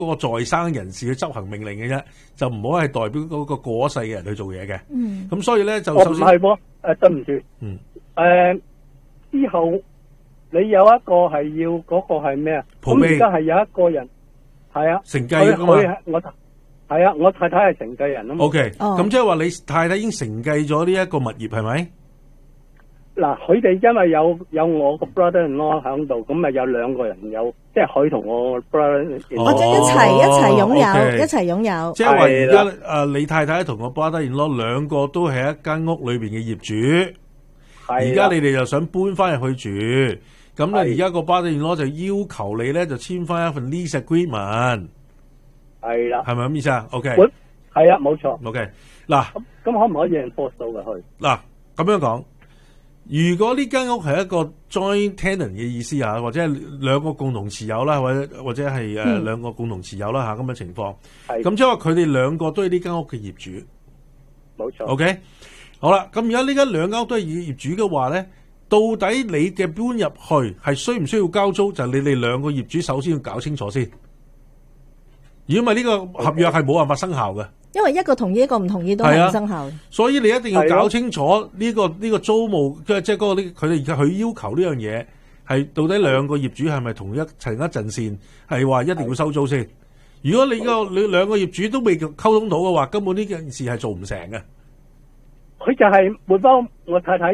個在生人士去執行命令嘅啫，就唔好係代表嗰個過咗世嘅人去做嘢嘅。咁所以咧就首先唔係喎，對唔住。之後你有一個係要嗰個係咩啊？咁而家係有一個人係啊， 承繼㗎嘛。 我太太係承繼人啊嘛。 OK，咁即係話你太太已經承繼咗呢一個物業係咪？ 嗱，佢哋因為有我個 brother-in-law 喺度，咁咪有兩個人有，即係佢同我 brother-in-law 我將一齊擁有， OK 一齊擁有。 即係話而家你太太同我 brother-in-law 兩個都係一間屋裏邊嘅業主，而家你哋就想搬翻入去住，咁咧而家個 brother-in-law 就要求你咧就簽翻一份 lease agreement， 係啦， 係咪咁意思啊 ？OK， 係啊，冇錯。 OK， 嗱， 咁可唔可以 enforce 到嘅佢？ 嗱，咁樣講。如果呢間屋係一個 joint tenant 嘅意思啊，或者係兩個共同持有啦，或者係兩個共同持有啦嚇咁嘅情況，咁即係話佢哋兩個都係呢間屋嘅業主， 冇錯。 OK， 好啦，咁而家呢間兩間屋都係業主嘅話咧，到底你嘅搬入去係需唔需要交租？就係你哋兩個業主首先要搞清楚先。如果唔係呢個合約係冇辦法生效嘅。 因為一個同意一個唔同意都係唔生效， 所以你一定要搞清楚呢個租務，即係嗰個佢哋而家佢要求呢樣嘢係到底兩個業主係咪同一齊一陣線，係話一定要收租先。如果你兩個業主都未溝通到嘅話，根本呢件事係做唔成嘅。 佢就係會幫我太太，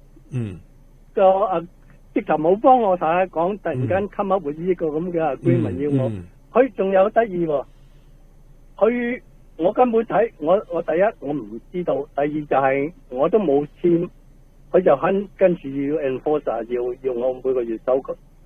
直頭冇幫我太太講，突然間 come up with呢個咁嘅 agreement 要我，佢仲有得意喎，佢。我根本睇我第一我唔知道，第二就係我都冇簽，佢就跟住要 enforce 要我每個月收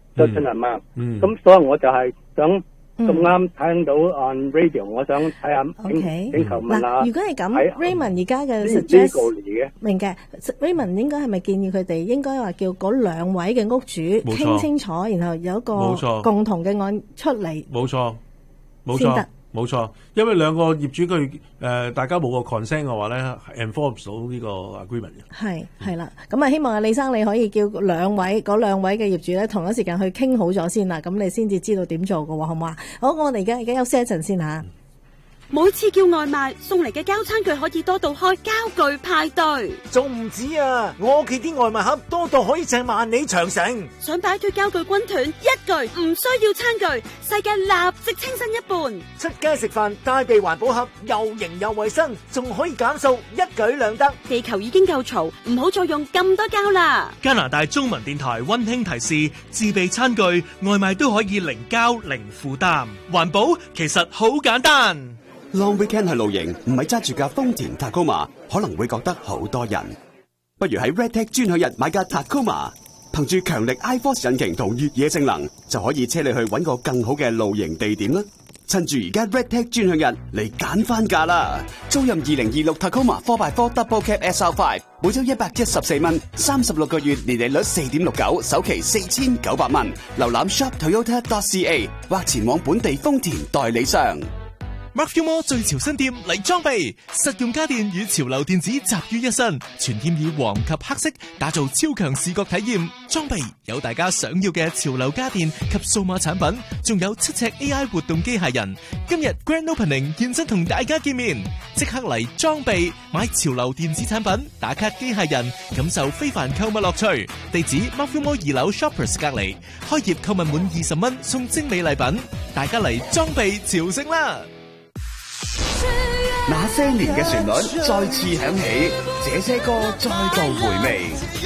7萬，咁所以我就係想咁啱聽到 on radio， 我想睇下請求問下。 如果係咁 ，Raymond 而家嘅 suggest 明嘅 ，Raymond 應該係咪建議佢哋應該話叫嗰兩位嘅屋主傾清楚，然後有一個共同嘅案出嚟？冇錯，先得。 冇錯，因為兩個業主佢大家冇個 consent 嘅話咧 ，enforce 到呢個 agreement 嘅。 係啦，咁啊希望阿李生你可以叫嗰兩位嘅業主咧同一時間去傾好咗先啦，咁你先至知道點做㗎喎，好唔好啊？好，我哋而家休息一陣先嚇。 每次叫外賣送嚟嘅膠餐具可以多到開膠具派對， 仲唔止啊！我屋企啲外賣盒多到可以掟萬里長城。 想擺脫膠具軍團，一句唔需要餐具，世界立即清新一半。 出街食飯帶備環保盒，又型又衛生，仲可以減數，一舉兩得。 地球已經夠嘈，唔好再用咁多膠啦。 加拿大中文電台溫馨提示：自備餐具外賣都可以零膠零負擔，環保其實好簡單。 Long weekend 去露營，唔係揸住架豐田 Tacoma， 可能會覺得好多人。不如喺 Redtech 專享日買架 Tacoma， 憑住強力 iForce 引擎同越野性能，就可以車你去搵個更好嘅露營地點啦。趁住而家 Redtech 專享日嚟揀翻價啦！租任2026 Tacoma 4x4 Double Cab SR5， 每周114蚊，36個月年利率4.69%，首期4900蚊。瀏覽 shoptoyota.ca 或前往本地豐田代理商。 Mark More 最潮新店嚟裝備，實用家電與潮流電子集於一身，全店以黃及黑色打造超強視覺體驗。裝備有大家想要嘅潮流家電及數碼產品，仲有7尺 AI 活動機械人。今日 Grand Opening 現身同大家見面，即刻嚟裝備買潮流電子產品，打卡機械人，感受非凡購物樂趣。地址 Mark More 2樓 Shoppers 隔離，開業購物滿20蚊送精美禮品，大家嚟裝備朝聖啦！ 那些年嘅旋律再次響起，這些歌再度回味。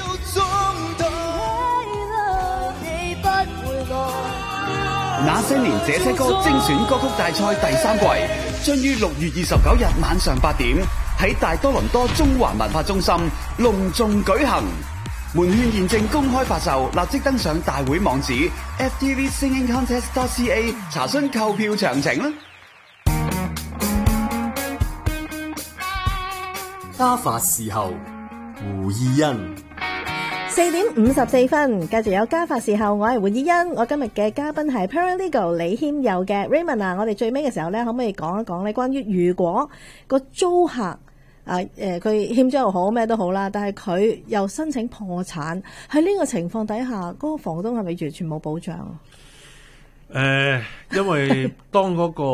那些年這些歌精選歌曲大賽第3季，將於6月29日晚上8點喺大多倫多中環文化中心隆重舉行。門券現正公開發售，立即登上大會網址 ftvsingingcontest.ca 查詢購票詳情啦。 家法事後，胡意欣。 4點54分，繼續有家法事後，我係胡意欣。我今日嘅嘉賓係 Paralegal 李謙佑嘅 Raymond 啊。我哋最尾嘅時候咧，可唔可以講一講咧？關於如果個租客佢欠租又好咩都好啦，但係佢又申請破產，喺呢個情況底下，嗰個房東係咪完全冇保障？ 因為當嗰個